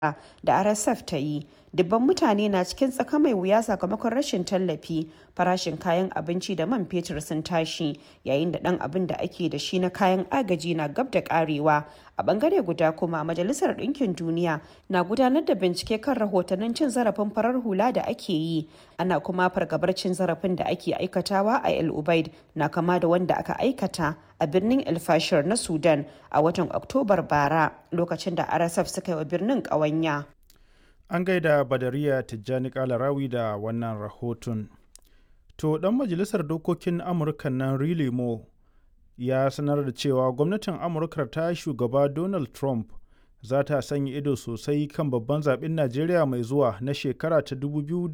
da RSF ta yi. Dubban mutane na cikin tsaka mai wuya sakamakon rashin tallafi, farashin kayan abinci da man fetur sun tashi, yayin da ɗan abin da ake da shi na kayan agaji na gab da karewa. A bangare guda kuma Majalisar Ɗinkin Duniya na gudanar da bincike kan rahotannin cin zarafin farar hula da ake yi. Ana kuma fargabar cin zarafin da ake aikatawa a El Ubaid na kama da wanda aka aikata a birnin El Fasher na Sudan a watan Oktobar bara, lokacin da RSF suka yi wa birnin ƙawanya. An gaida Badariya Tijjani Kalarawi da wannan rahoton. To, ɗan majalisar dokokin Amurka nan Riley Moore ya sanar da cewa gwamnatin Amurka ta shugaba Donald Trump za ta sanya ido sosai kan babban zaɓen Najeriya mai zuwa na shekara ta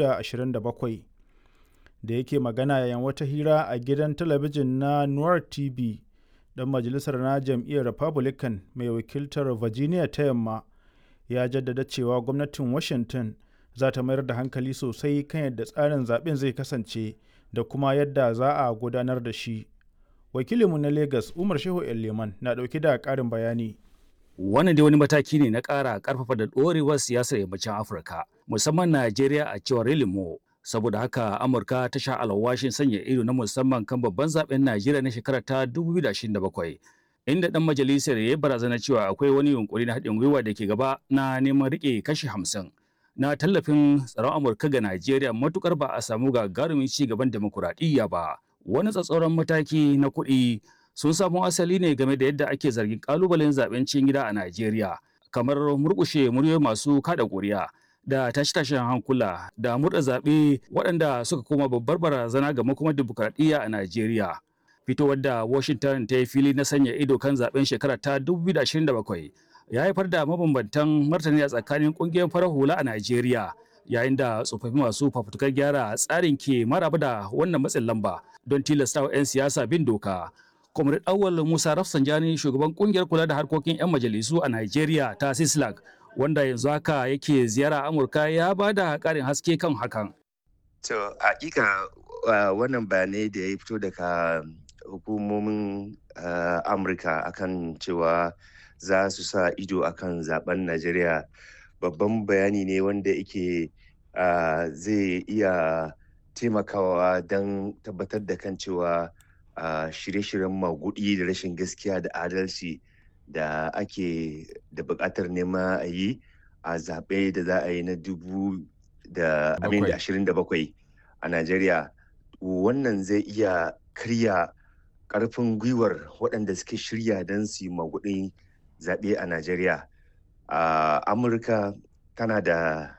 2027. Da yake magana yayin wata hira a gidan talabijin na Noir TV, ɗan majalisar na jam'iyyar Republican mai wakiltar Virginia ta Yamma ya jaddada cewa gwamnatin Washington za ta mayar da hankali sosai kan yadda tsarin zaben zai kasance da kuma yadda za a gudanar da shi. Wakilinmu na Lagos Umar Shehu Leman na ɗauki da ƙarin bayani. Wannan dai wani mataki ne na ƙara ƙarfafa da ɗorewar siyasar yammacin Afirka, musamman Najeriya a cewar Relimo. Saboda haka Amurka ta sha alwashin sanya ido na musamman kan babban zaben Najeriya na shekarar ta 2027. Inda ɗan majalisar ya yi barazana cewa akwai wani yunkuri na haɗin gwiwa da ke gaba na neman riƙe kashi 50 na tallafin tsaron Amurka ga Najeriya matukar ba a samu gagarumin ci gaban demokuraɗiyya ba. Wani tsatsauran mataki na kuɗi sun samo asali ne game da yadda ake zargin ƙalubalen zaben cikin gida a Najeriya, kamar murƙushe muryoyi masu kaɗa ƙuri'a da tashe-tashen hankula da murɗa zaɓe waɗanda suka koma babbar barazana ga makomar demokuraɗiyya a Najeriya. Fitowar da Washington ta yi fili na sanya ido kan zaben shekara ta 2027 ya haifar da mabambantan martani a tsakanin ƙungiyar farar hula a Najeriya, yayin da tsofaffi masu fafutukar gyara tsarin ke maraba da wannan matsin lamba don tilastawa 'yan siyasa bin doka. Comrade Awal Musa Rafsanjani, shugaban ƙungiyar kula da harkokin 'yan majalisu a Najeriya ta Sislag, wanda yanzu haka yake ziyara Amurka, ya ba da ƙarin haske kan hakan. To, hakika wannan bayanai da ya fito daga hukumomin Amurka akan cewa za su sa ido akan zaben Najeriya babban bayani ne wanda yake zai iya taimakawa don tabbatar da kan cewa shirye-shiryen magudi da rashin gaskiya da adalci da ake da buƙatar nema a yi a zaɓe da za a yi na 2027 a Najeriya. Wannan zai iya karya ƙarfin gwiwar waɗanda suke shirya don su yi magudin zaɓe a Najeriya. Amurka tana da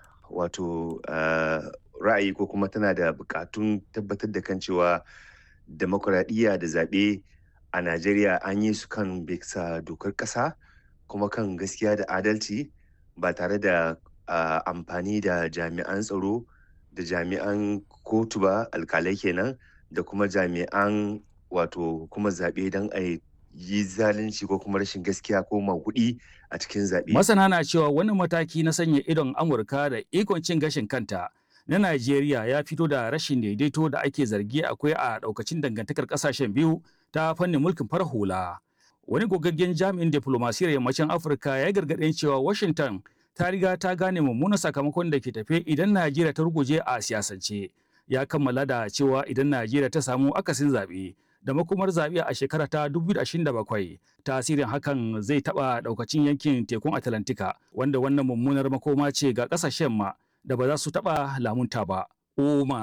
ra'ayi ko kuma tana da buƙatun tabbatar da kan cewa demokuraɗiyya da zaɓe a Najeriya an yi su kan bisa dokar ƙasa kuma kan gaskiya da adalci, ba tare da amfani da jami'an tsaro da jami'an kotu ba, alkalai kenan, da kuma jami'an kuma zaɓe don a yi zalunci ko kuma rashin gaskiya ko magudi a cikin zaɓe. Masana na cewa wannan mataki na sanya idon Amurka da ikon cin gashin kanta na Najeriya ya fito da rashin daidaito da ake zargi akwai a ɗaukacin dangantakar ƙasashen biyu ta fannin mulkin farar hula. Wani gogaggen jami'in diplomasiyar yammacin Afirka ya gargaɗin cewa Washington ta riga ta gane mummunan sakamakon da ke tafe idan Najeriya ta ruguje a siyasance. Ya kammala da cewa idan Najeriya ta samu akasin zaɓe da makomar zaɓe a shekara ta 2027, tasirin hakan zai taɓa ɗaukacin yankin tekun Atlantika, wanda wannan mummunar makoma ce ga ƙasashen ma da ba za su taɓa lamunta ba.